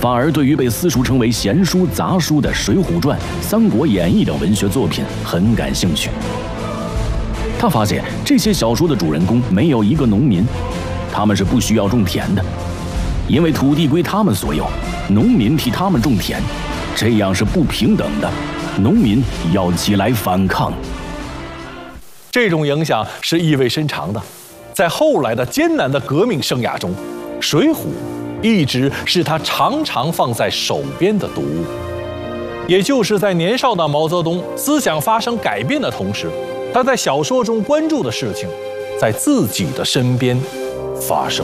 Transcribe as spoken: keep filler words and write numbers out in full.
反而对于被私塾称为闲书杂书的《水浒传》《三国演义》等文学作品很感兴趣。他发现这些小说的主人公没有一个农民，他们是不需要种田的，因为土地归他们所有，农民替他们种田，这样是不平等的，农民要起来反抗。 这种影响是意味深长的，在后来的艰难的革命生涯中，《水浒》一直是他常常放在手边的读物。也就是在年少的毛泽东思想发生改变的同时，他在小说中关注的事情，在自己的身边发生。